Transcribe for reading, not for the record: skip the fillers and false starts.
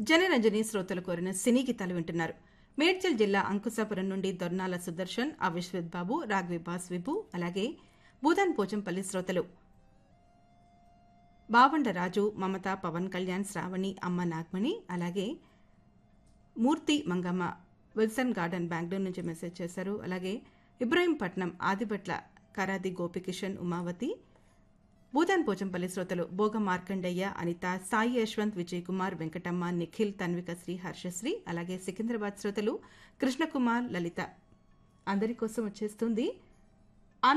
జనరంజని శ్రోతలు కోరిన సినీ గీతాలు వింటున్నారు. మేడ్చల్ జిల్లా అంకుశాపురం నుండి దొర్నాల సుదర్శన్, అవిశ్వత్ బాబు, రాఘవి బాస్విబు, అలాగే భూదాన్ పోచంపల్లి శ్రోతలు బావండ రాజు, మమత, పవన్ కళ్యాణ్, శ్రావణి, అమ్మ నాగమణి, అలాగే మూర్తి మంగమ్మ విల్సన్ గార్డెన్ బెంగళూరు నుంచి మెసేజ్ చేశారు. అలాగే ఇబ్రాహీంపట్నం ఆదిబట్ల కరాది గోపికిషన్, ఉమావతి, భూదాన్ పోచంపల్లి శ్రోతలు భోగ మార్కండయ్య, అనిత, సాయి యశ్వంత్, విజయ్ కుమార్, వెంకటమ్మ, నిఖిల్, తన్వికశ్రీ, హర్షశ్రీ, అలాగే సికింద్రాబాద్ శ్రోతలు కృష్ణకుమార్, లలిత అందరి కోసం వచ్చేస్తుంది